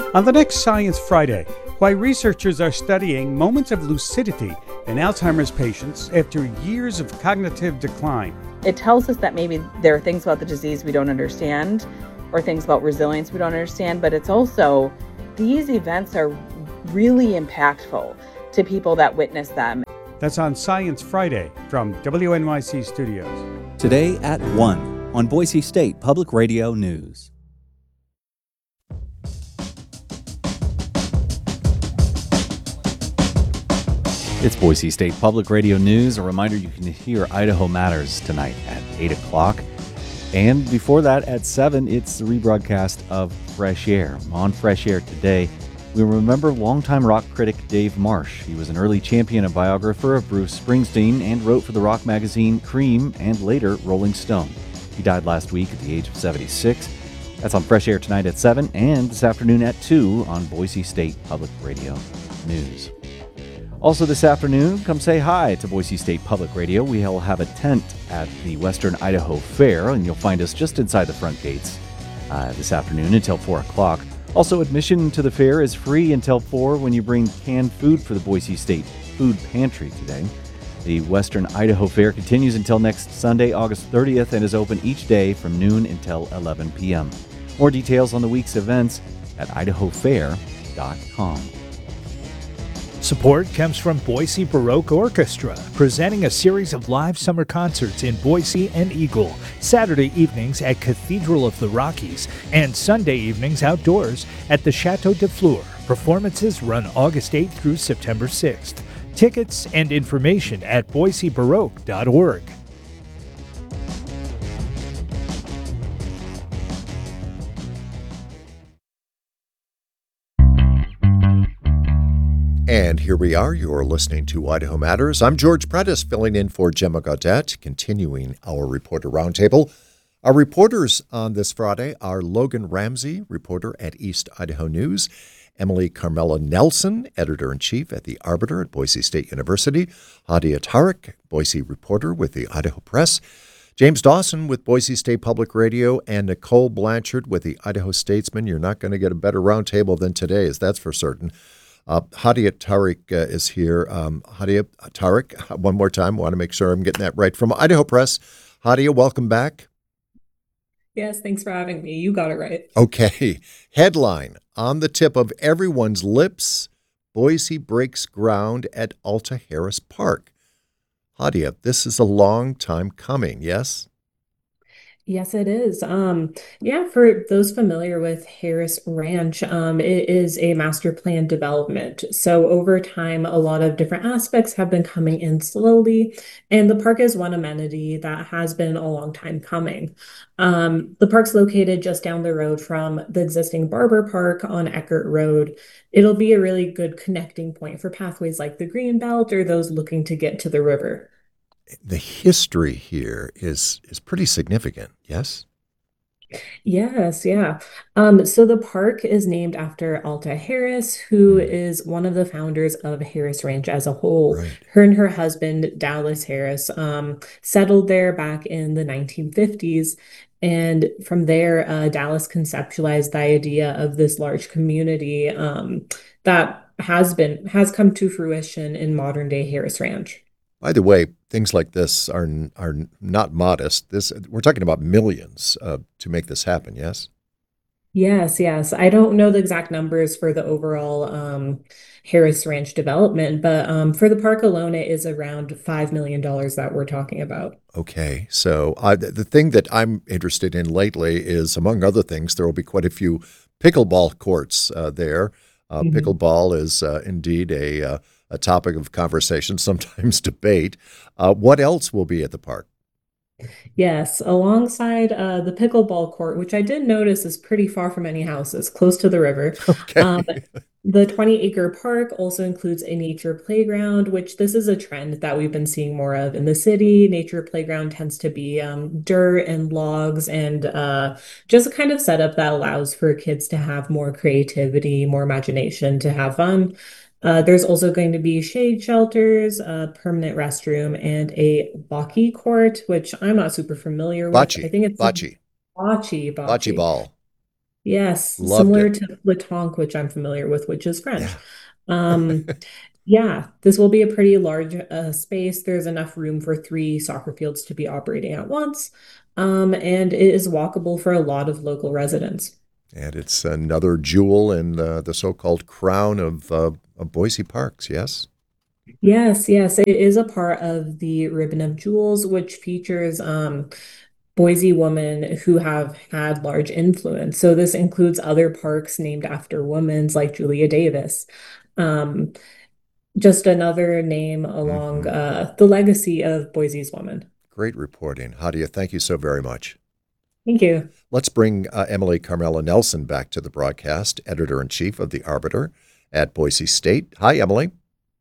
On the next Science Friday, why researchers are studying moments of lucidity in Alzheimer's patients after years of cognitive decline. It tells us that maybe there are things about the disease we don't understand or things about resilience we don't understand, but it's also these events are really impactful to people that witness them. That's on Science Friday from WNYC Studios. Today at 1 on Boise State Public Radio News. It's Boise State Public Radio News. A reminder, you can hear Idaho Matters tonight at 8 o'clock. And before that, at 7, it's the rebroadcast of Fresh Air. On Fresh Air today, we remember longtime rock critic Dave Marsh. He was an early champion and biographer of Bruce Springsteen and wrote for the rock magazine Cream and later Rolling Stone. He died last week at the age of 76. That's on Fresh Air tonight at 7 and this afternoon at 2 on Boise State Public Radio News. Also this afternoon, come say hi to Boise State Public Radio. We'll have a tent at the Western Idaho Fair, and you'll find us just inside the front gates this afternoon until 4 o'clock. Also, admission to the fair is free until 4 when you bring canned food for the Boise State Food Pantry today. The Western Idaho Fair continues until next Sunday, August 30th, and is open each day from noon until 11 p.m. More details on the week's events at idahofair.com. Support comes from Boise Baroque Orchestra, presenting a series of live summer concerts in Boise and Eagle, Saturday evenings at Cathedral of the Rockies, and Sunday evenings outdoors at the Chateau de Fleur. Performances run August 8th through September 6th. Tickets and information at boisebaroque.org. And here we are. You're listening to Idaho Matters. I'm George Prentice, filling in for Gemma Gaudette, continuing our Reporter Roundtable. Our reporters on this Friday are Logan Ramsey, reporter at East Idaho News, Emily Carmela Nelson, editor-in-chief at The Arbiter at Boise State University, Hadia Tariq, Boise reporter with the Idaho Press, James Dawson with Boise State Public Radio, and Nicole Blanchard with the Idaho Statesman. You're not going to get a better roundtable than today's, that's for certain. Hadia Tariq is here. Hadia Tariq, one more time, want to make sure I'm getting that right, from Idaho Press. Hadia, welcome back. Yes, thanks for having me. You got it right. Okay. Headline, on the tip of everyone's lips, Boise breaks ground at Alta Harris Park. Hadia, this is a long time coming, yes? Yes, it is. For those familiar with Harris Ranch, it is a master plan development. So over time, a lot of different aspects have been coming in slowly, and the park is one amenity that has been a long time coming. The park's located just down the road from the existing Barber Park on Eckert Road. It'll be a really good connecting point for pathways like the Greenbelt or those looking to get to the river. The history here is pretty significant, yes? Yes, yeah. So the park is named after Alta Harris, who is one of the founders of Harris Ranch as a whole. Right. Her and her husband, Dallas Harris, settled there back in the 1950s. And from there, Dallas conceptualized the idea of this large community that has come to fruition in modern day Harris Ranch. By the way, things like this are not modest. We're talking about millions to make this happen, yes? Yes. I don't know the exact numbers for the overall Harris Ranch development, but for the park alone, it is around $5 million that we're talking about. Okay, so the thing that I'm interested in lately is, among other things, there will be quite a few pickleball courts there. Pickleball is indeed a topic of conversation, sometimes debate. What else will be at the park? Yes, alongside the pickleball court, which I did notice is pretty far from any houses, close to the river. Okay. The 20-acre park also includes a nature playground, which this is a trend that we've been seeing more of in the city. Nature playground tends to be dirt and logs and just a kind of setup that allows for kids to have more creativity, more imagination, to have fun. There's also going to be shade shelters, a permanent restroom, and a bocce court, which I'm not super familiar with. Bocce. I think it's Bocce. bocce. Bocce ball. Yes, Loved similar it. to Flatonk, which I'm familiar with, which is French. Yeah. Um, yeah, this will be a pretty large space. There's enough room for three soccer fields to be operating at once. And it is walkable for a lot of local residents. And it's another jewel in the so-called crown of Boise parks, yes? Yes, yes, it is a part of the Ribbon of Jewels, which features Boise women who have had large influence. So this includes other parks named after women like Julia Davis. Um, just another name along Hmm. the legacy of Boise's women. Great reporting. Hadia, thank you so very much. Thank you. Let's bring Emily Carmela Nelson back to the broadcast, editor-in-chief of The Arbiter at Boise State. Hi, Emily.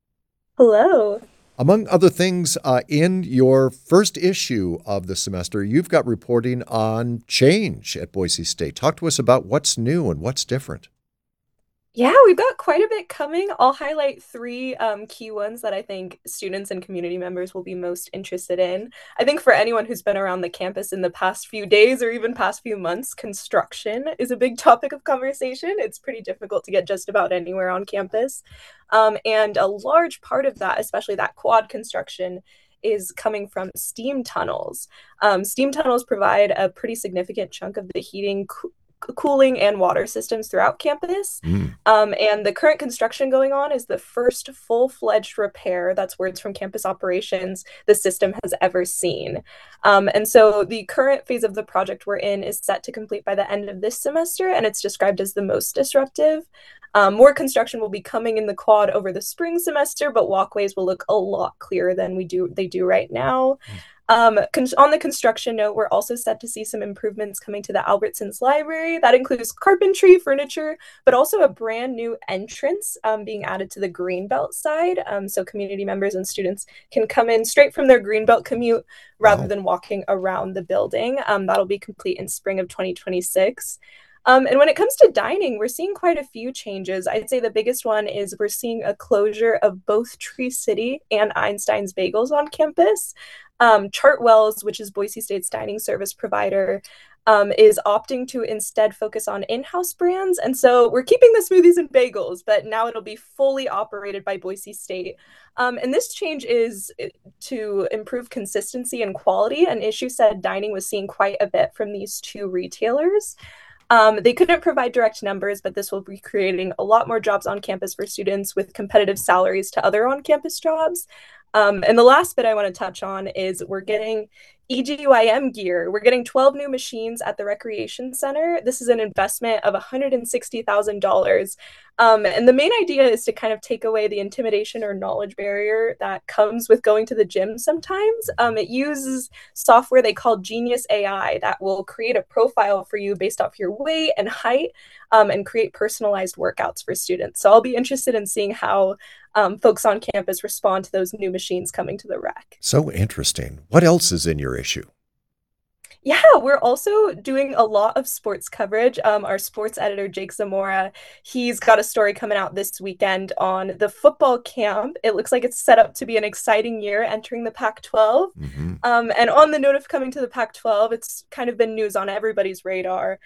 Hello. Among other things, in your first issue of the semester, you've got reporting on change at Boise State. Talk to us about what's new and what's different. Yeah, we've got quite a bit coming. I'll highlight three key ones that I think students and community members will be most interested in. I think for anyone who's been around the campus in the past few days or even past few months, construction is a big topic of conversation. It's pretty difficult to get just about anywhere on campus. And a large part of that, especially that quad construction, is coming from steam tunnels. Steam tunnels provide a pretty significant chunk of the heating, cooling and water systems throughout campus. Mm. And the current construction going on is the first full-fledged repair, that's words from campus operations, the system has ever seen. And so the current phase of the project we're in is set to complete by the end of this semester, and it's described as the most disruptive. More construction will be coming in the quad over the spring semester, but walkways will look a lot clearer than they do right now. On the construction note, we're also set to see some improvements coming to the Albertsons Library. That includes carpentry, furniture, but also a brand new entrance being added to the Greenbelt side. So community members and students can come in straight from their Greenbelt commute rather Wow. than walking around the building. That'll be complete in spring of 2026. And when it comes to dining, we're seeing quite a few changes. I'd say the biggest one is we're seeing a closure of both Tree City and Einstein's Bagels on campus. Chartwells, which is Boise State's dining service provider, is opting to instead focus on in-house brands. And so we're keeping the smoothies and bagels, but now it'll be fully operated by Boise State. And this change is to improve consistency and quality. An issue said dining was seeing quite a bit from these two retailers. They couldn't provide direct numbers, but this will be creating a lot more jobs on campus for students with competitive salaries to other on-campus jobs. And the last bit I want to touch on is we're getting EGYM gear. We're getting 12 new machines at the Recreation Center. This is an investment of $160,000. And the main idea is to kind of take away the intimidation or knowledge barrier that comes with going to the gym sometimes. It uses software they call Genius AI that will create a profile for you based off your weight and height, and create personalized workouts for students. So I'll be interested in seeing how folks on campus respond to those new machines coming to the rec. So interesting. What else is in your issue? Yeah, we're also doing a lot of sports coverage. Our sports editor, Jake Zamora, he's got a story coming out this weekend on the football camp. It looks like it's set up to be an exciting year entering the Pac-12. Hmm. And on the note of coming to the Pac-12, it's kind of been news on everybody's radar.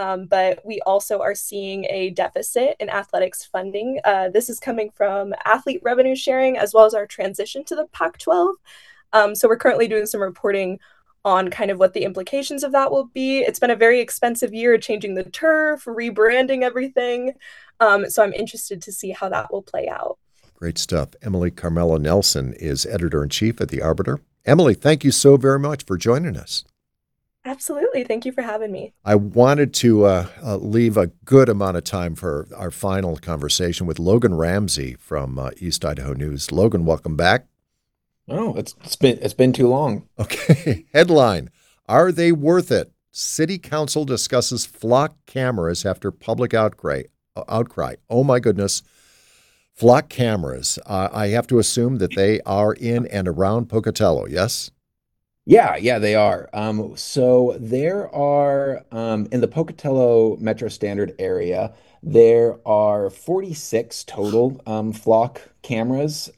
But we also are seeing a deficit in athletics funding. This is coming from athlete revenue sharing as well as our transition to the Pac-12. So we're currently doing some reporting on kind of what the implications of that will be. It's been a very expensive year changing the turf, rebranding everything. So I'm interested to see how that will play out. Great stuff. Emily Carmela Nelson is editor-in-chief at The Arbiter. Emily, thank you so very much for joining us. Absolutely. Thank you for having me. I wanted to leave a good amount of time for our final conversation with Logan Ramsey from East Idaho News. Logan, welcome back. Oh, it's been too long. Okay. Headline: Are they worth it? City Council discusses flock cameras after public outcry. Oh my goodness. Flock cameras. I have to assume that they are in and around Pocatello, yes? Yeah, they are. So there are in the Pocatello Metro Standard area, there are 46 total flock cameras.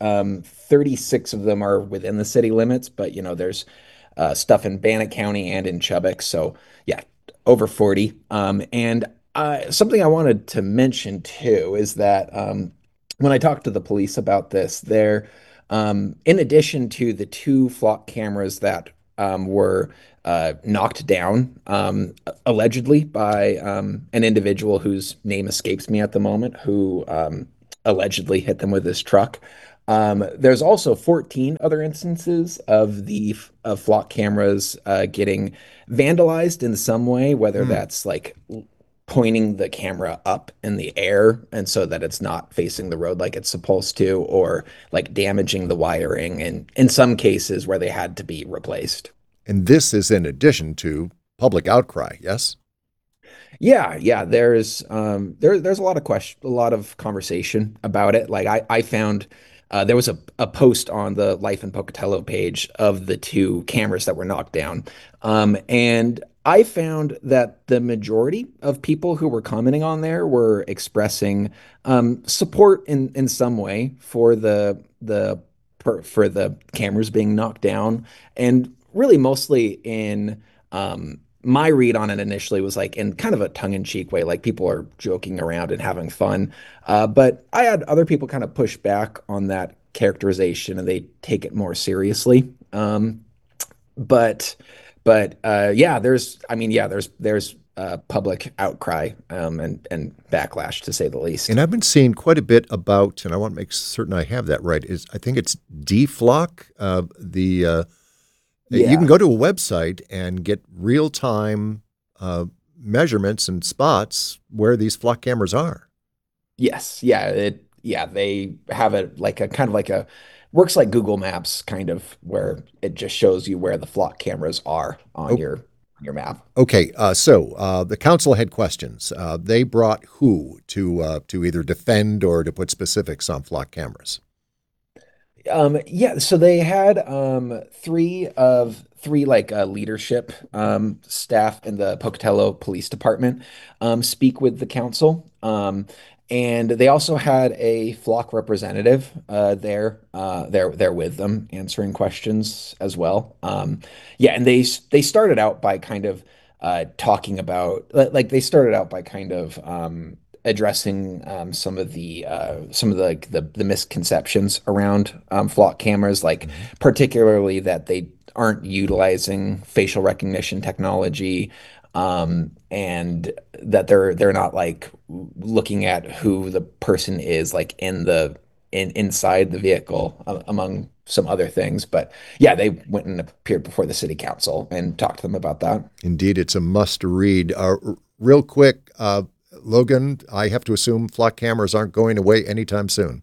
36 of them are within the city limits, but there's stuff in Bannock County and in Chubbuck. So yeah, over 40. And Something I wanted to mention too is that when I talked to the police about this, in addition to the two flock cameras that were knocked down allegedly by an individual whose name escapes me at the moment, who allegedly hit them with his truck. There's also 14 other instances of of flock cameras getting vandalized in some way, whether that's like pointing the camera up in the air and so that it's not facing the road like it's supposed to, or like damaging the wiring, and in some cases where they had to be replaced. And this is in addition to public outcry, yes? Yeah. There's a lot of conversation about it. Like I found there was a post on the Life in Pocatello page of the two cameras that were knocked down, and I found that the majority of people who were commenting on there were expressing support in some way for for the cameras being knocked down, and really mostly in my read on it initially was like in kind of a tongue-in-cheek way, like people are joking around and having fun. But I had other people kind of push back on that characterization, and they take it more seriously. But yeah, there's public outcry and backlash, to say the least. And I've been seeing quite a bit about, and I want to make certain I have that right, I think it's DFlock, You can go to a website and get real-time measurements and spots where these flock cameras are. Yes, they have it like works like Google Maps, kind of, where it just shows you where the flock cameras are on your map. Okay, so the council had questions. They brought who to either defend or to put specifics on flock cameras? So they had three leadership staff in the Pocatello Police Department speak with the council. And they also had a flock representative there with them answering questions as well. And they started out by kind of talking about, like, they started out by kind of addressing some of the misconceptions around flock cameras, like particularly that they aren't utilizing facial recognition technology, and that they're not like looking at who the person is, like inside the vehicle, among some other things. But yeah, they went and appeared before the city council and talked to them about that. Indeed, it's a must read. Real quick, Logan, I have to assume flock cameras aren't going away anytime soon.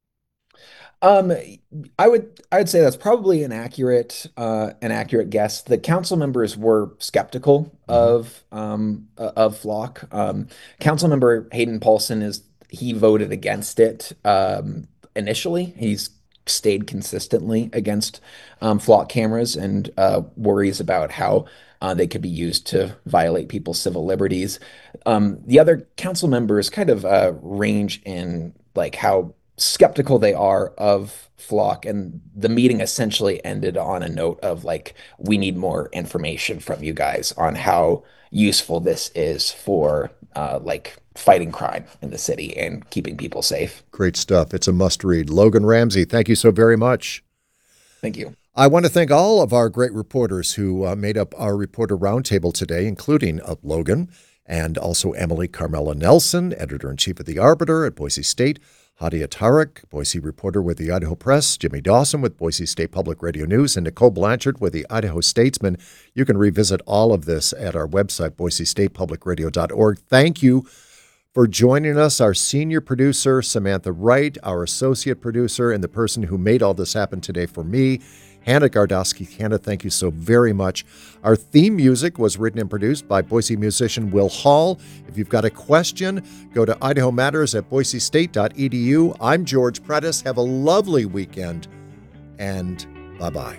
I would say that's probably an accurate guess. The council members were skeptical of flock. Councilmember Hayden Paulson he voted against it initially. He's stayed consistently against flock cameras and worries about how they could be used to violate people's civil liberties. The other council members kind of range in like how skeptical they are of flock, and the meeting essentially ended on a note of like, we need more information from you guys on how useful this is for like fighting crime in the city and keeping people safe. Great stuff. It's a must read. Logan Ramsey, thank you so very much. Thank you. I want to thank all of our great reporters who made up our reporter roundtable today, including Logan, and also Emily Carmela Nelson, editor-in-chief of The Arbiter at Boise State, Hadia Tariq, Boise reporter with the Idaho Press, Jimmy Dawson with Boise State Public Radio News, and Nicole Blanchard with the Idaho Statesman. You can revisit all of this at our website, boisestatepublicradio.org. Thank you for joining us, our senior producer, Samantha Wright, our associate producer, and the person who made all this happen today for me, Hannah Gardowski. Hannah, thank you so very much. Our theme music was written and produced by Boise musician Will Hall. If you've got a question, go to idahomatters@boisestate.edu. I'm George Prentice. Have a lovely weekend, and bye-bye.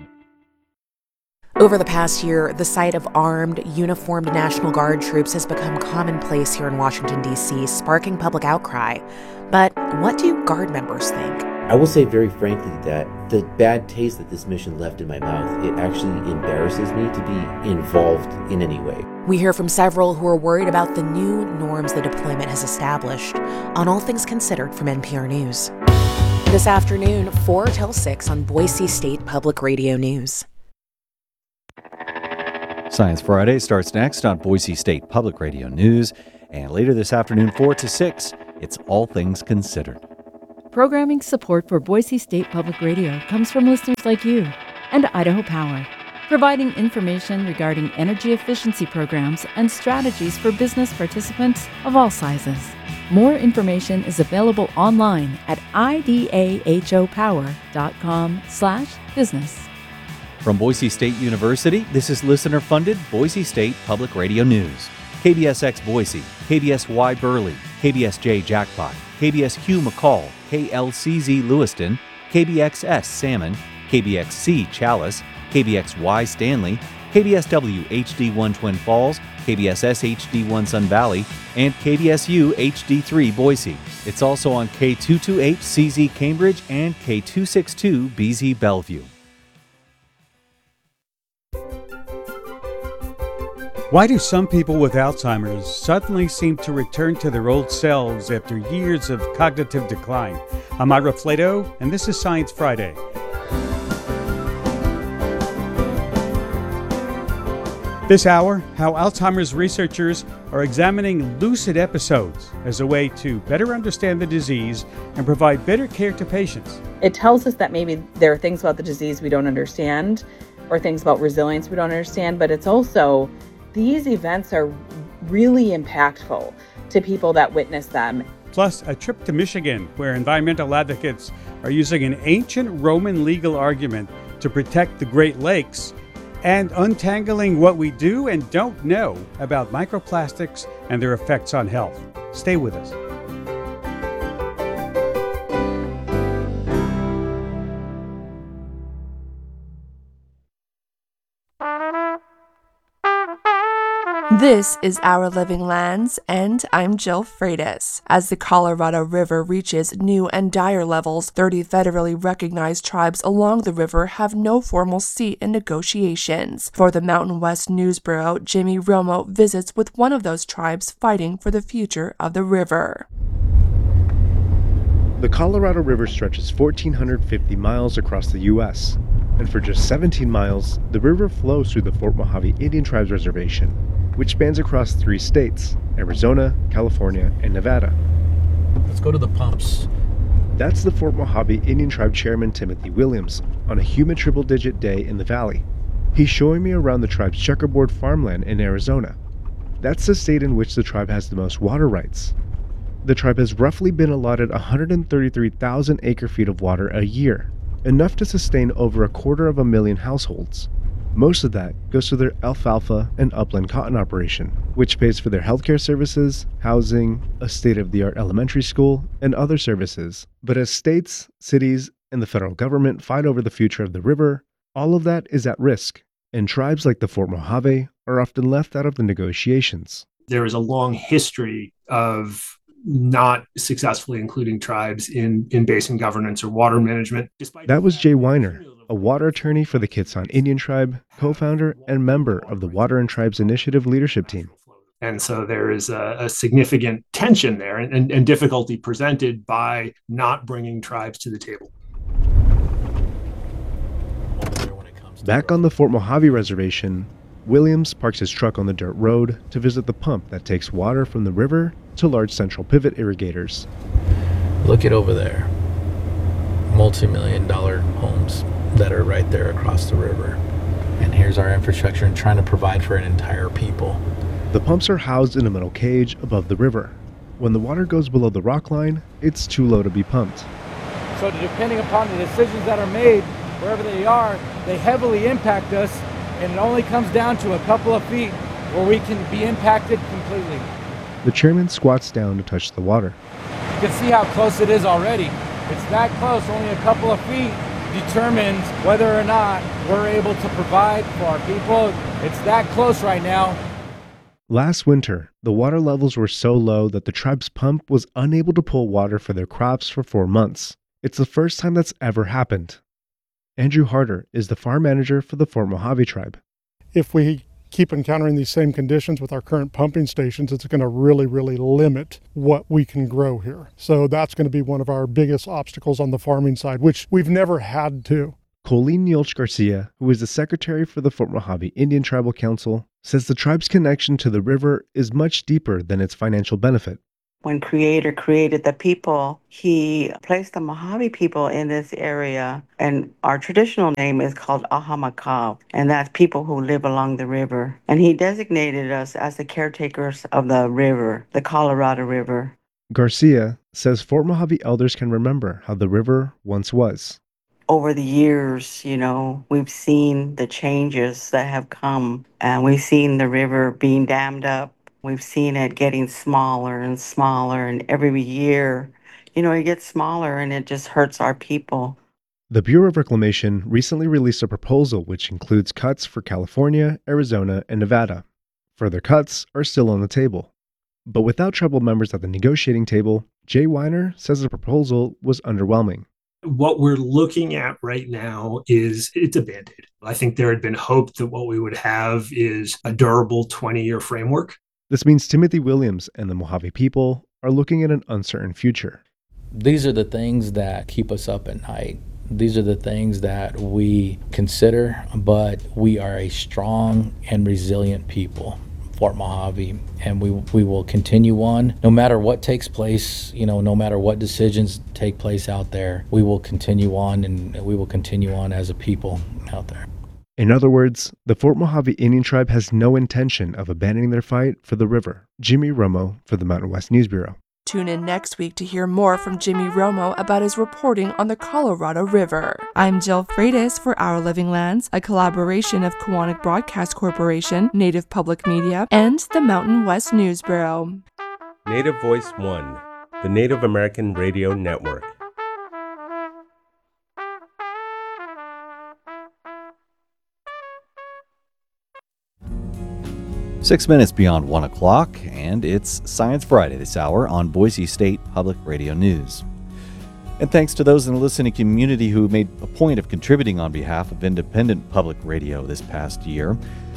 Over the past year, the sight of armed, uniformed National Guard troops has become commonplace here in Washington, D.C., sparking public outcry. But what do Guard members think? I will say very frankly that the bad taste that this mission left in my mouth, it actually embarrasses me to be involved in any way. We hear from several who are worried about the new norms the deployment has established. On All Things Considered from NPR News. This afternoon, 4 till 6 on Boise State Public Radio News. Science Friday starts next on Boise State Public Radio News. And later this afternoon, 4 to 6, it's All Things Considered. Programming support for Boise State Public Radio comes from listeners like you and Idaho Power, providing information regarding energy efficiency programs and strategies for business participants of all sizes. More information is available online at idahopower.com/business. From Boise State University, this is listener-funded Boise State Public Radio News. KBSX Boise, KBSY Burley, KBSJ Jackpot, KBSQ McCall, KLCZ Lewiston, KBXS Salmon, KBXC Chalice, KBXY Stanley, KBSW HD1 Twin Falls, KBSS HD1 Sun Valley, and KBSU HD3 Boise. It's also on K228CZ Cambridge and K262 BZ Bellevue. Why do some people with Alzheimer's suddenly seem to return to their old selves after years of cognitive decline? I'm Ira Flato, and this is Science Friday. This hour, how Alzheimer's researchers are examining lucid episodes as a way to better understand the disease and provide better care to patients. It tells us that maybe there are things about the disease we don't understand or things about resilience we don't understand, but it's also these events are really impactful to people that witness them. Plus, a trip to Michigan, where environmental advocates are using an ancient Roman legal argument to protect the Great Lakes, and untangling what we do and don't know about microplastics and their effects on health. Stay with us. This is Our Living Lands, and I'm Jill Freitas. As the Colorado River reaches new and dire levels, 30 federally recognized tribes along the river have no formal seat in negotiations. For the Mountain West News Bureau, Jimmy Romo visits with one of those tribes fighting for the future of the river. The Colorado River stretches 1,450 miles across the U.S., and for just 17 miles, the river flows through the Fort Mojave Indian Tribes Reservation, which spans across 3 states, Arizona, California, and Nevada. Let's go to the pumps. That's the Fort Mojave Indian Tribe Chairman Timothy Williams on a humid triple-digit day in the valley. He's showing me around the tribe's checkerboard farmland in Arizona. That's the state in which the tribe has the most water rights. The tribe has roughly been allotted 133,000 acre-feet of water a year, enough to sustain over 250,000 households. Most of that goes to their alfalfa and upland cotton operation, which pays for their healthcare services, housing, a state-of-the-art elementary school, and other services. But as states, cities, and the federal government fight over the future of the river, all of that is at risk, and tribes like the Fort Mojave are often left out of the negotiations. There is a long history of not successfully including tribes in basin governance or water management. That was Jay Weiner, a water attorney for the Kitsap Indian Tribe, co-founder and member of the Water and Tribes Initiative leadership team. And so there is a significant tension there and difficulty presented by not bringing tribes to the table. Back on the Fort Mojave Reservation, Williams parks his truck on the dirt road to visit the pump that takes water from the river to large central pivot irrigators. Look at over there. Multi-million-dollar homes that are right there across the river. And here's our infrastructure and trying to provide for an entire people. The pumps are housed in a metal cage above the river. When the water goes below the rock line, it's too low to be pumped. So depending upon the decisions that are made, wherever they are, they heavily impact us, and it only comes down to a couple of feet where we can be impacted completely. The chairman squats down to touch the water. You can see how close it is already. It's that close, only a couple of feet determines whether or not we're able to provide for our people. It's that close right now. Last winter, the water levels were so low that the tribe's pump was unable to pull water for their crops for 4 months. It's the first time that's ever happened. Andrew Harder is the farm manager for the Fort Mojave tribe. If we keep encountering these same conditions with our current pumping stations, it's going to really, really limit what we can grow here. So that's going to be one of our biggest obstacles on the farming side, which we've never had to. Colleen Nielch Garcia, who is the secretary for the Fort Mojave Indian Tribal Council, says the tribe's connection to the river is much deeper than its financial benefit. When Creator created the people, he placed the Mojave people in this area, and our traditional name is called Ahamakaw, and that's people who live along the river. And he designated us as the caretakers of the river, the Colorado River. Garcia says Fort Mojave elders can remember how the river once was. Over the years, we've seen the changes that have come, and we've seen the river being dammed up. We've seen it getting smaller and smaller, and every year, it gets smaller, and it just hurts our people. The Bureau of Reclamation recently released a proposal which includes cuts for California, Arizona, and Nevada. Further cuts are still on the table. But without tribal members at the negotiating table, Jay Weiner says the proposal was underwhelming. What we're looking at right now it's a Band-Aid. I think there had been hope that what we would have is a durable 20-year framework. This means Timothy Williams and the Mojave people are looking at an uncertain future. These are the things that keep us up at night. These are the things that we consider, but we are a strong and resilient people, Fort Mojave, and we will continue on. No matter what takes place, no matter what decisions take place out there, we will continue on, and we will continue on as a people out there. In other words, the Fort Mojave Indian Tribe has no intention of abandoning their fight for the river. Jimmy Romo for the Mountain West News Bureau. Tune in next week to hear more from Jimmy Romo about his reporting on the Colorado River. I'm Jill Freitas for Our Living Lands, a collaboration of Kiwanis Broadcast Corporation, Native Public Media, and the Mountain West News Bureau. Native Voice One, the Native American Radio Network. Six minutes beyond 1 o'clock, and it's Science Friday this hour on Boise State Public Radio News. And thanks to those in the listening community who made a point of contributing on behalf of independent public radio this past year.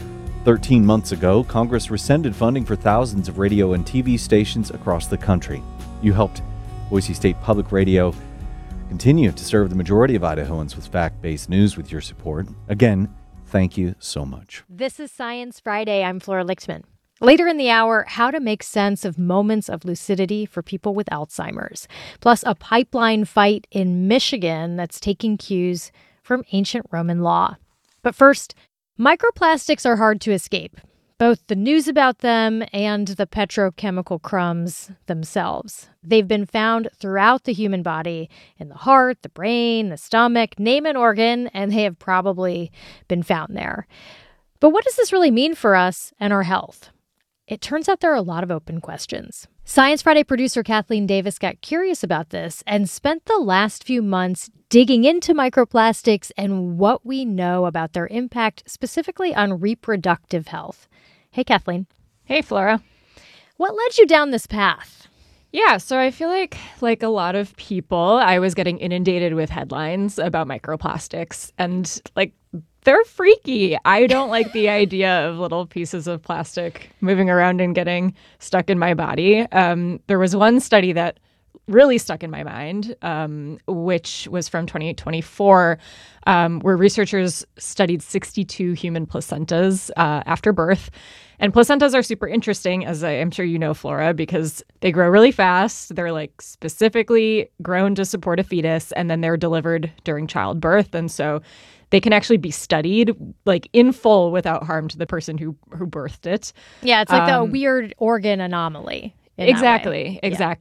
13 months ago, Congress rescinded funding for thousands of radio and TV stations across the country. You helped Boise State Public Radio continue to serve the majority of Idahoans with fact-based news with your support. Again, thank you so much. This is Science Friday. I'm Flora Lichtman. Later in the hour, how to make sense of moments of lucidity for people with Alzheimer's, plus a pipeline fight in Michigan that's taking cues from ancient Roman law. But first, microplastics are hard to escape, both the news about them and the petrochemical crumbs themselves. They've been found throughout the human body, in the heart, the brain, the stomach, name an organ, and they have probably been found there. But what does this really mean for us and our health? It turns out there are a lot of open questions. Science Friday producer Kathleen Davis got curious about this and spent the last few months digging into microplastics and what we know about their impact specifically on reproductive health. Hey, Kathleen. Hey, Flora. What led you down this path? Yeah, so I feel like a lot of people, I was getting inundated with headlines about microplastics, and they're freaky. I don't like the idea of little pieces of plastic moving around and getting stuck in my body. There was one study that really stuck in my mind, which was from 2024, where researchers studied 62 human placentas after birth. And placentas are super interesting, as I'm sure you know, Flora, because they grow really fast. They're specifically grown to support a fetus, and then they're delivered during childbirth. And so they can actually be studied in full without harm to the person who birthed it. Yeah, it's like a weird organ anomaly. Exactly.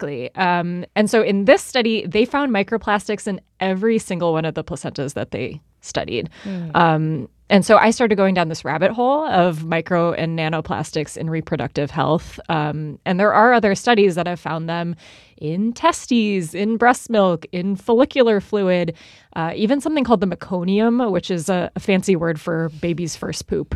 And so in this study, they found microplastics in every single one of the placentas that they studied. And so I started going down this rabbit hole of micro and nanoplastics in reproductive health. And there are other studies that have found them in testes, in breast milk, in follicular fluid, even something called the meconium, which is a fancy word for baby's first poop.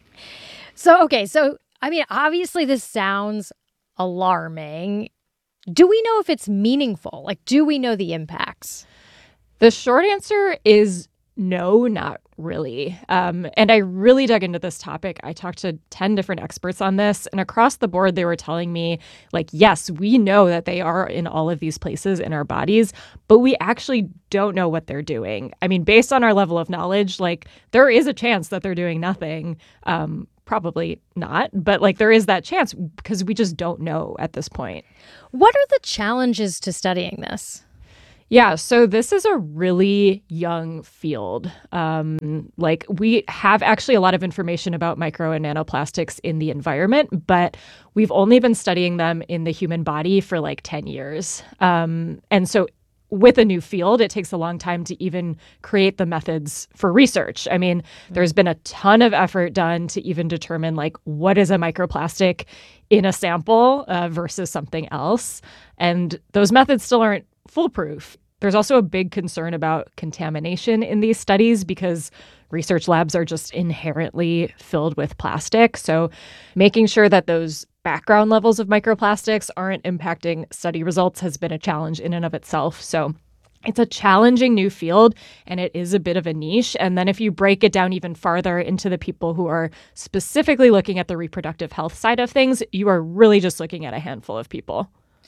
So obviously this sounds alarming. Do we know if it's meaningful? Do we know the impacts? The short answer is no, not really. And I really dug into this topic. I talked to 10 different experts on this, and across the board, they were telling me, like, yes, we know that they are in all of these places in our bodies, but we actually don't know what they're doing. I mean, based on our level of knowledge, like, there is a chance that they're doing nothing. Probably not, but like there is that chance because we just don't know at this point. What are the challenges to studying this? Yeah, so this is a really young field. Like we have actually a lot of information about micro and nanoplastics in the environment, but we've only been studying them in the human body for like 10 years. And so with a new field, it takes a long time to even create the methods for research. I mean, there's been a ton of effort done to even determine like what is a microplastic in a sample versus something else. And those methods still aren't foolproof. There's also a big concern about contamination in these studies because research labs are just inherently filled with plastic. So making sure that those background levels of microplastics aren't impacting study results has been a challenge in and of itself. So it's a challenging new field, and it is a bit of a niche. And then if you break it down even farther into the people who are specifically looking at the reproductive health side of things, you are really just looking at a handful of people.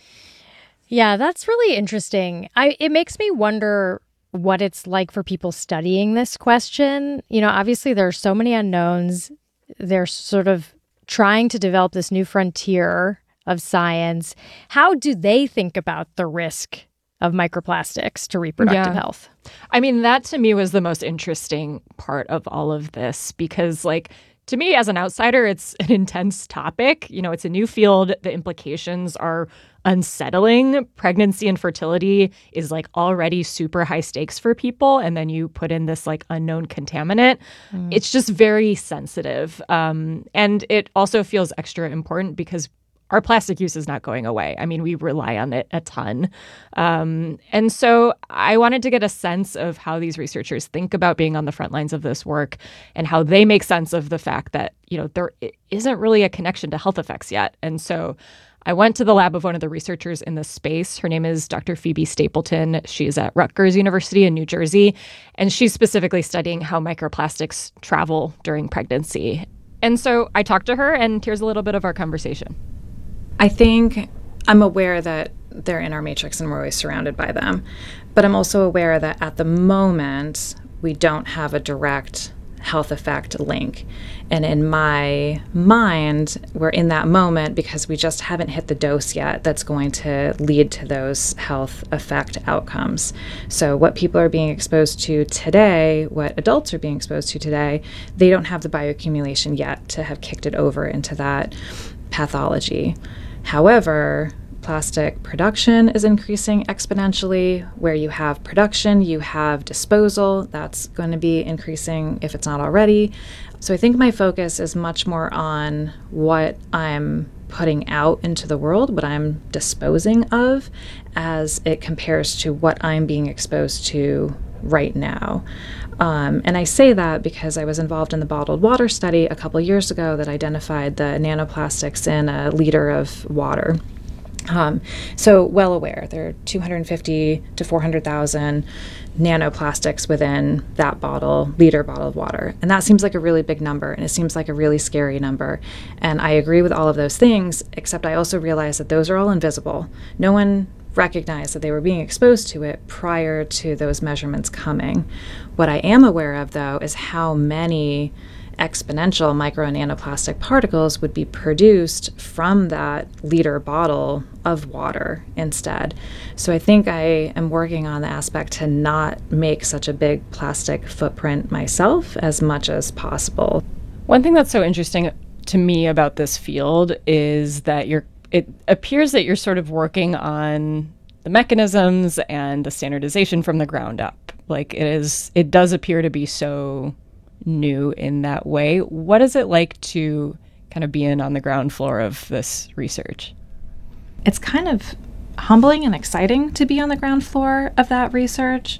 Yeah, that's really interesting. It makes me wonder what it's like for people studying this question. You know, obviously there are so many unknowns. They're sort of trying to develop this new frontier of science. How do they think about the risk of microplastics to reproductive health? I mean, that to me was the most interesting part of all of this because, like, to me as an outsider, it's an intense topic. You know, it's a new field. The implications are unsettling. Pregnancy and fertility is like already super high stakes for people. And then you put in this like unknown contaminant. It's just very sensitive. And it also feels extra important because our plastic use is not going away. I mean, we rely on it a ton. And so I wanted to get a sense of how these researchers think about being on the front lines of this work and how they make sense of the fact that, you know, there isn't really a connection to health effects yet. And so I went to the lab of one of the researchers in this space. Her name is Dr. Phoebe Stapleton. She's at Rutgers University in New Jersey, and she's specifically studying how microplastics travel during pregnancy. And so I talked to her, and here's a little bit of our conversation. I think I'm aware that they're in our matrix and we're always surrounded by them, but I'm also aware that at the moment, we don't have a direct health effect link. And in my mind, we're in that moment because we just haven't hit the dose yet that's going to lead to those health effect outcomes. So what people are being exposed to today, what adults are being exposed to today, they don't have the bioaccumulation yet to have kicked it over into that pathology. However, plastic production is increasing exponentially. Where you have production, you have disposal. That's going to be increasing if it's not already. So I think my focus is much more on what I'm putting out into the world, what I'm disposing of, as it compares to what I'm being exposed to right now. And I say that because I was involved in the bottled water study a couple years ago that identified the nanoplastics in a liter of water. So well aware, there are 250 to 400,000 nanoplastics within that liter bottle of water. And that seems like a really big number, and it seems like a really scary number. And I agree with all of those things, except I also realize that those are all invisible. No one recognized that they were being exposed to it prior to those measurements coming. What I am aware of, though, is how many exponential micro and nanoplastic particles would be produced from that liter bottle of water instead. So I think I am working on the aspect to not make such a big plastic footprint myself as much as possible. One thing that's so interesting to me about this field is that it appears that you're sort of working on the mechanisms and the standardization from the ground up. Like it does appear to be so new in that way. What is it like to kind of be in on the ground floor of this research? It's kind of humbling and exciting to be on the ground floor of that research,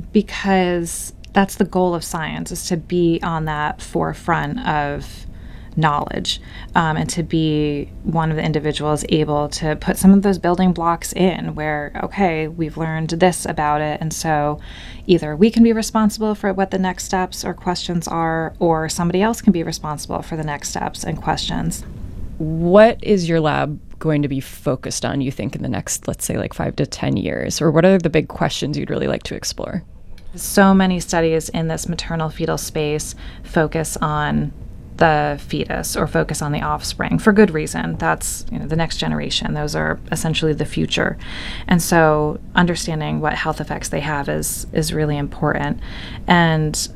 because that's the goal of science, is to be on that forefront of knowledge, and to be one of the individuals able to put some of those building blocks in where, okay, we've learned this about it, and so either we can be responsible for what the next steps or questions are, or somebody else can be responsible for the next steps and questions. What is your lab going to be focused on, you think, in the next, let's say, like 5 to 10 years? Or what are the big questions you'd really like to explore? So many studies in this maternal fetal space focus on the fetus or focus on the offspring for good reason. That's, the next generation. Those are essentially the future. And so understanding what health effects they have is really important. And